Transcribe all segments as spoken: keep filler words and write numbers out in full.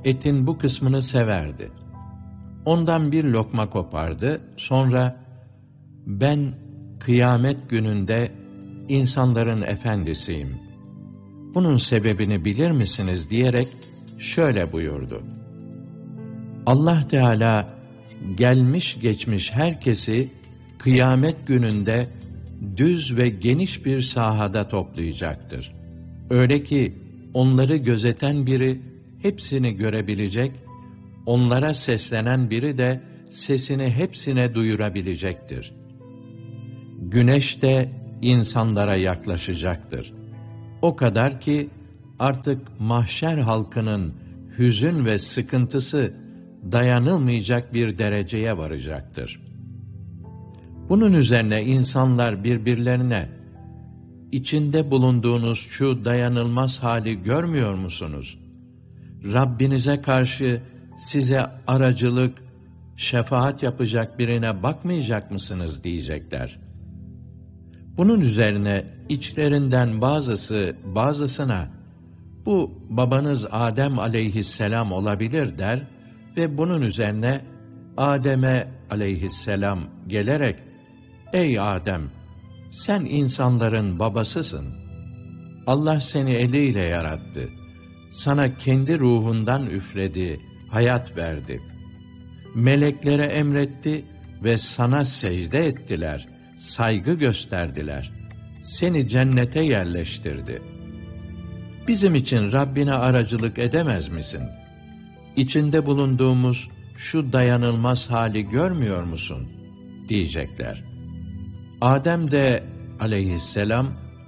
etin bu kısmını severdi. Ondan bir lokma kopardı, sonra ben kıyamet gününde insanların efendisiyim, bunun sebebini bilir misiniz diyerek şöyle buyurdu. Allah Teala gelmiş geçmiş herkesi kıyamet gününde düz ve geniş bir sahada toplayacaktır. Öyle ki onları gözeten biri hepsini görebilecek, onlara seslenen biri de sesini hepsine duyurabilecektir. Güneş de insanlara yaklaşacaktır. O kadar ki artık mahşer halkının hüzün ve sıkıntısı dayanılmayacak bir dereceye varacaktır. Bunun üzerine insanlar birbirlerine, içinde bulunduğunuz şu dayanılmaz hali görmüyor musunuz? Rabbinize karşı size aracılık, şefaat yapacak birine bakmayacak mısınız diyecekler. Bunun üzerine içlerinden bazısı bazısına, bu babanız Adem aleyhisselam olabilir der ve bunun üzerine Adem'e aleyhisselam gelerek, ey Adem, sen insanların babasısın. Allah seni eliyle yarattı. Sana kendi ruhundan üfledi, hayat verdi. Meleklere emretti ve sana secde ettiler, saygı gösterdiler. Seni cennete yerleştirdi. Bizim için Rabbine aracılık edemez misin? İçinde bulunduğumuz şu dayanılmaz hali görmüyor musun? Diyecekler. Adem de aleyhisselam,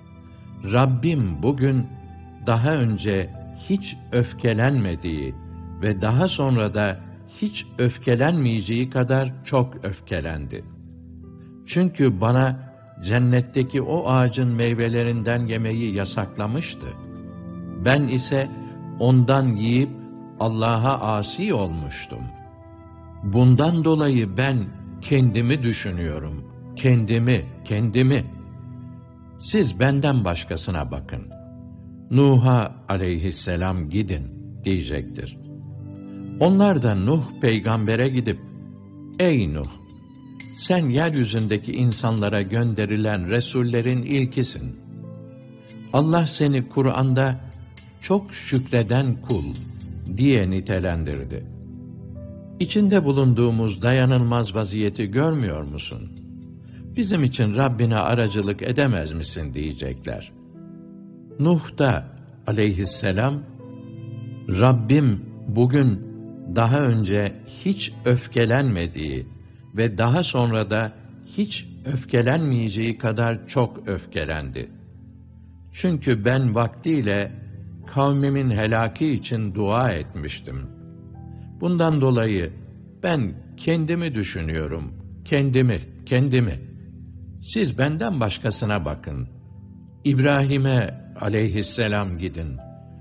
Rabbim bugün daha önce hiç öfkelenmediği ve daha sonra da hiç öfkelenmeyeceği kadar çok öfkelendi. Çünkü bana cennetteki o ağacın meyvelerinden yemeyi yasaklamıştı. Ben ise ondan yiyip Allah'a asi olmuştum. Bundan dolayı ben kendimi düşünüyorum. Kendimi, kendimi. Siz benden başkasına bakın. Nuh'a aleyhisselam gidin diyecektir. Onlar da Nuh peygambere gidip, ey Nuh, sen yeryüzündeki insanlara gönderilen resullerin ilkisin. Allah seni Kur'an'da çok şükreden kul diye nitelendirdi. İçinde bulunduğumuz dayanılmaz vaziyeti görmüyor musun? Bizim için Rabbine aracılık edemez misin diyecekler. Nuh da aleyhisselam, Rabbim bugün daha önce hiç öfkelenmediği ve daha sonra da hiç öfkelenmeyeceği kadar çok öfkelendi. Çünkü ben vaktiyle kavmimin helaki için dua etmiştim. Bundan dolayı ben kendimi düşünüyorum, kendimi, kendimi. Siz benden başkasına bakın. İbrahim'e aleyhisselam gidin.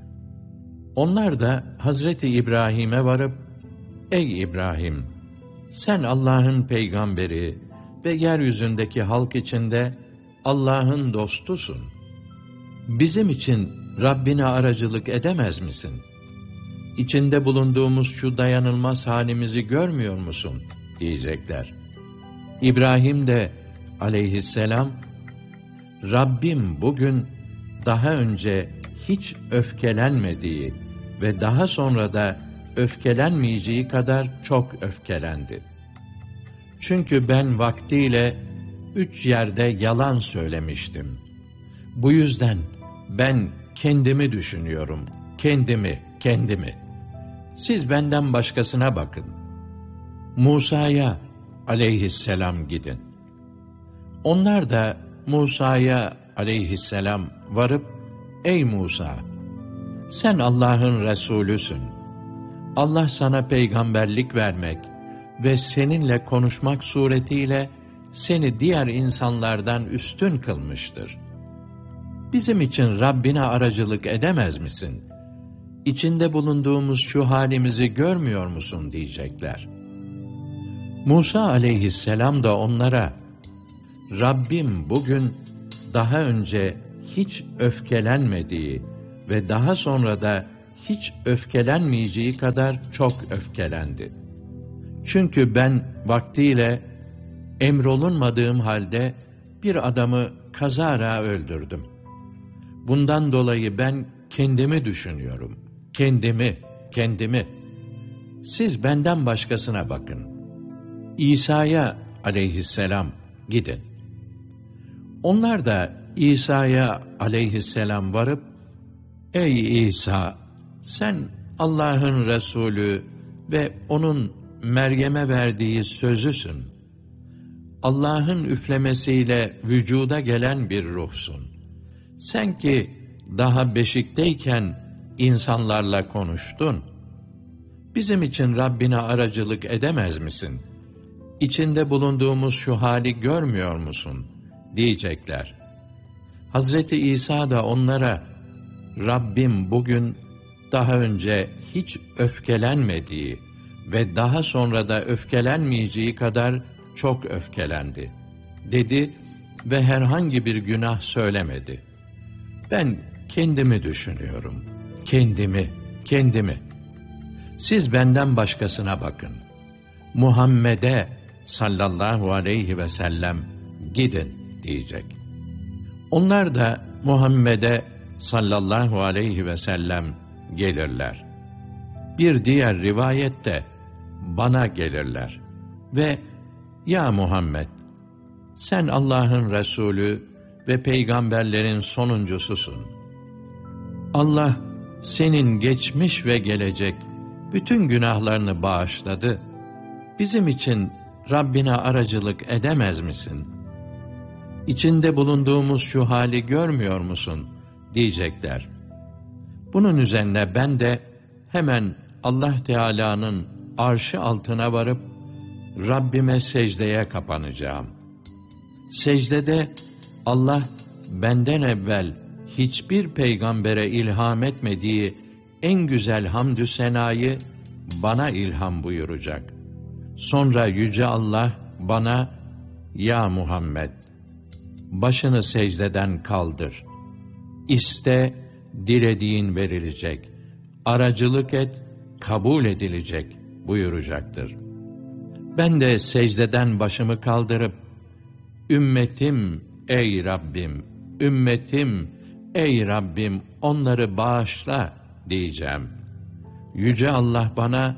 Onlar da Hazreti İbrahim'e varıp, ey İbrahim, sen Allah'ın peygamberi ve yeryüzündeki halk içinde Allah'ın dostusun. Bizim için Rabbine aracılık edemez misin? İçinde bulunduğumuz şu dayanılmaz halimizi görmüyor musun? Diyecekler. İbrahim de aleyhisselam, Rabbim bugün daha önce hiç öfkelenmediği ve daha sonra da öfkelenmeyeceği kadar çok öfkelendi. Çünkü ben vaktiyle üç yerde yalan söylemiştim. Bu yüzden ben kendimi düşünüyorum, kendimi, kendimi. Siz benden başkasına bakın. Musa'ya aleyhisselam gidin. Onlar da Musa'ya aleyhisselam varıp, ey Musa, sen Allah'ın Resulüsün. Allah sana peygamberlik vermek ve seninle konuşmak suretiyle seni diğer insanlardan üstün kılmıştır. Bizim için Rabbine aracılık edemez misin? İçinde bulunduğumuz şu halimizi görmüyor musun diyecekler. Musa aleyhisselam da onlara, Rabbim bugün daha önce hiç öfkelenmediği ve daha sonra da hiç öfkelenmeyeceği kadar çok öfkelendi. Çünkü ben vaktiyle emrolunmadığım halde bir adamı kazara öldürdüm. Bundan dolayı ben kendimi düşünüyorum. Kendimi, kendimi. Siz benden başkasına bakın. İsa'ya aleyhisselam gidin. Onlar da İsa'ya aleyhisselam varıp, ey İsa, sen Allah'ın Resulü ve onun Meryem'e verdiği sözüsün. Allah'ın üflemesiyle vücuda gelen bir ruhsun. Sen ki daha beşikteyken insanlarla konuştun. Bizim için Rabbine aracılık edemez misin? İçinde bulunduğumuz şu hali görmüyor musun? Diyecekler. Hazreti İsa da onlara, Rabbim bugün daha önce hiç öfkelenmediği ve daha sonra da öfkelenmeyeceği kadar çok öfkelendi, dedi ve herhangi bir günah söylemedi. Ben kendimi düşünüyorum, kendimi, kendimi. Siz benden başkasına bakın. Muhammed'e sallallahu aleyhi ve sellem gidin diyecek. Onlar da Muhammed'e sallallahu aleyhi ve sellem gelirler. Bir diğer rivayette bana gelirler ve ya Muhammed, sen Allah'ın Resulü ve peygamberlerin sonuncususun. Allah senin geçmiş ve gelecek bütün günahlarını bağışladı. Bizim için Rabbine aracılık edemez misin? İçinde bulunduğumuz şu hali görmüyor musun? Diyecekler. Bunun üzerine ben de hemen Allah Teala'nın arşı altına varıp Rabbime secdeye kapanacağım. Secdede Allah benden evvel hiçbir peygambere ilham etmediği en güzel hamdü senayı bana ilham buyuracak. Sonra Yüce Allah bana, ya Muhammed, başını secdeden kaldır. İste, dilediğin verilecek. Aracılık et, kabul edilecek buyuracaktır. Ben de secdeden başımı kaldırıp, ümmetim ey Rabbim, ümmetim ey Rabbim onları bağışla diyeceğim. Yüce Allah bana,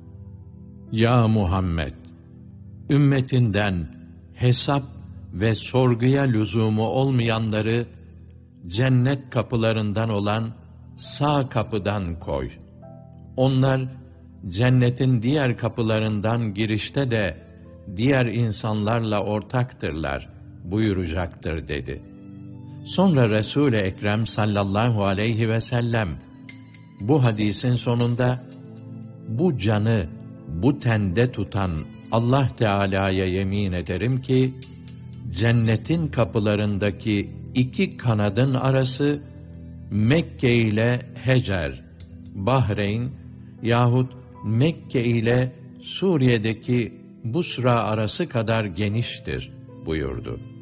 ya Muhammed, ümmetinden hesap ve sorguya lüzumu olmayanları cennet kapılarından olan sağ kapıdan koy. Onlar cennetin diğer kapılarından girişte de diğer insanlarla ortaktırlar buyuracaktır dedi. Sonra Resul-i Ekrem sallallahu aleyhi ve sellem bu hadisin sonunda bu canı bu tende tutan Allah Teala'ya yemin ederim ki cennetin kapılarındaki iki kanadın arası Mekke ile Hecer, Bahreyn yahut Mekke ile Suriye'deki Busra arası kadar geniştir buyurdu.